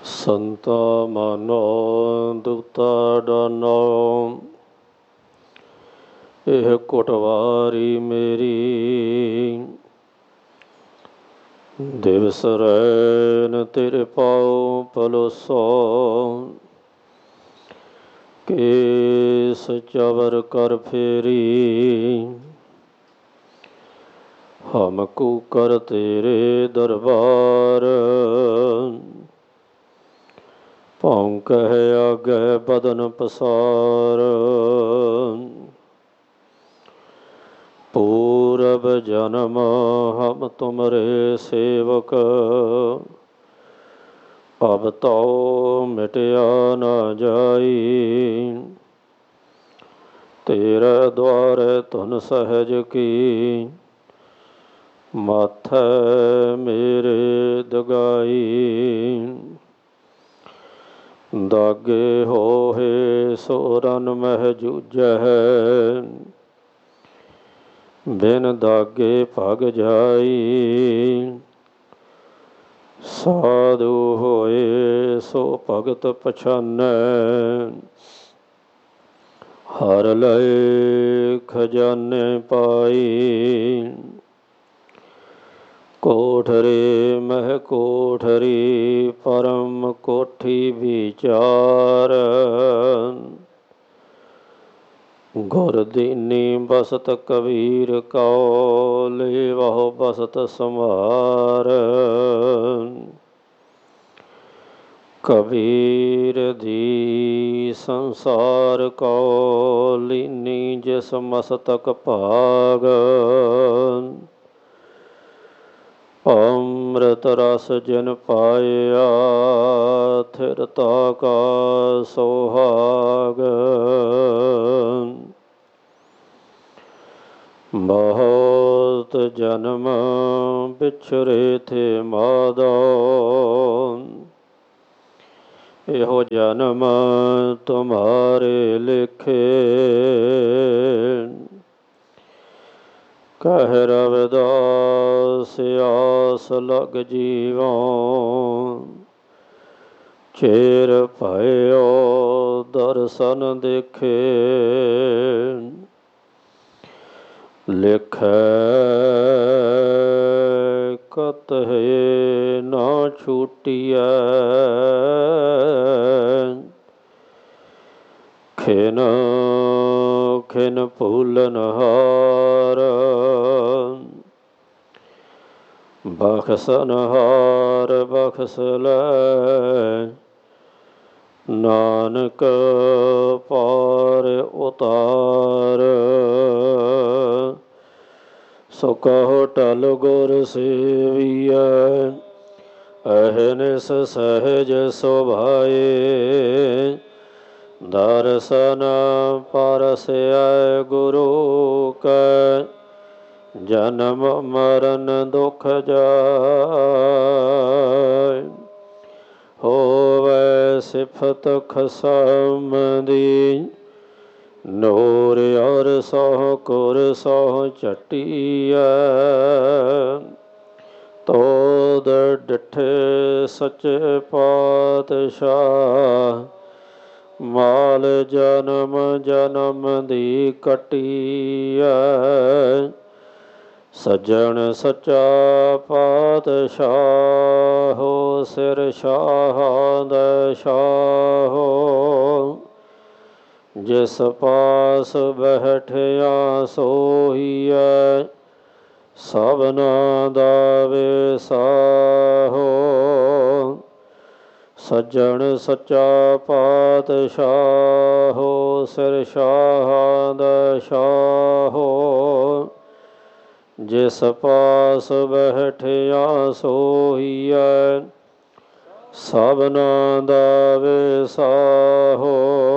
ਸੰਤਾ ਮਾਨੋ ਦੁਤਾ ਡਾਨੋ, ਇਹ ਕੋਟਵਾਰੀ ਮੇਰੀ। ਦਿਵਸ ਰੈਨ ਤੇਰੇ ਪਾਉ ਪਲੋਸੋ, ਕੇਸ ਚਵਰ ਕਰ ਫੇਰੀ। ਹਮ ਕੂਕਰ ਤੇਰੇ ਦਰਬਾਰ, ਭਉ ਕਹਿ ਆਗੇ ਬਦਨ ਪਸਾਰ। ਪੂਰਬ ਜਨਮ ਹਮ ਤੁਮਰੇ ਸੇਵਕ, ਅਬ ਤਉ ਮਿਟਿਆ ਨਾ ਜਾਈ। ਤੇਰੇ ਦੁਆਰੇ ਧੁਨ ਸਹਿਜ ਕੀ, ਮਾਥੈ ਮੇਰੇ ਦਗਾਈ। ਦਾਗੇ ਹੋਏ ਸੋ ਰਨ ਮਹਿ ਜੂਝੈ, ਬਿਨ ਦਾਗੇ ਭਗ ਜਾਈ। ਸਾਧੂ ਹੋਏ ਸੋ ਭਗਤ ਪਛਾਨੈ, ਹਰ ਲਏ ਖਜ਼ਾਨੇ ਪਾਈ। ਕੋਠਰੀ ਮਹਿ ਕੋਠਰੀ ਪਰਮ ਕੋਠੀ ਵਿਚਾਰ, ਗੁਰ ਦੀਨੀ ਬਸਤ ਕਬੀਰ ਕਉ, ਲੇਵਹੁ ਬਸਤ ਸੰਭਾਰ। ਕਬੀਰ ਦੀ ਸੰਸਾਰ ਕਉ, ਲੀਨੀ ਜਿਸ ਮਸਤਕ ਭਾਗ। ਅੰਮ੍ਰਿਤ ਰਸ ਜਿਨ ਪਾਇਆ, ਥਿਰਤਾ ਕਾ ਸੁਹਾਗ। ਬਹੁਤ ਜਨਮ ਵਿਛਰੇ ਥੇ ਮਾਧੋ, ਇਹੋ ਜਨਮ ਤੁਮਹਾਰੇ ਲਿਖੇ। ਕਹਿ ਰਵਿਦਾਸ ਆਸ ਲਗ ਜੀਵੋ, ਚੇਰ ਭਇਓ ਦਰਸ਼ਨ ਦੇਖੇ। ਲਿਖੈ ਕਤਹਿ ਨਾ ਛੂਟੀਐ, ਖਿਨ ਖਿਨ ਭੂਲਨ ਹਾਰ। ਬਖਸਨ ਹਾਰ ਬਖਸ ਲੈ, ਨਾਨਕ ਪਾਰ ਉਤਾਰ। ਸੋ ਕਹੋ ਟਲ ਗੁਰ ਸੇਵੀਐ, ਅਹਨਿਸ ਸਹਿਜ ਸੁਭਾਏ। ਦਰਸ਼ਨ ਪਰਸੈ ਗੁਰੂ ਕੈ, ਜਨਮ ਮਰਨ ਦੁਖ ਜਾਇ। ਹੋਵੈ ਸਿਫਤ ਖਸਮ ਦੀ, ਨੂਰ ਅਰ ਸਹੁ ਕੁਰ ਸਹੁ ਝਟੀਐ। ਤੋਧ ਡਿਠੇ ਸੱਚੇ ਪਾਤਸ਼ਾਹ, ਮਾਲ ਜਨਮ ਜਨਮ ਦੀ ਕੱਟੀਐ। ਸੱਜਣ ਸੱਚਾ ਪਾਤਸ਼ਾਹੋ, ਸਿਰ ਸ਼ਾਹਾਂ ਦਾ ਸ਼ਾਹੋ। ਜਿਸ ਪਾਸ ਬੈਠਿਆ ਸੋਹੀਐ, ਸਭਨਾ ਦਾ ਵਿਸਾਹੋ। ਸੱਜਣ ਸੱਚਾ ਪਾਤਸ਼ਾਹੋ, ਸਿਰ ਸ਼ਾਹਾਂ ਦਾ ਸ਼ਾਹੋ। ਜਿਸ ਪਾਸ ਬੈਠਿਆ ਸੋਹੀਐ, ਸਭਨਾ ਦਾ ਵਿਸਾਹੋ।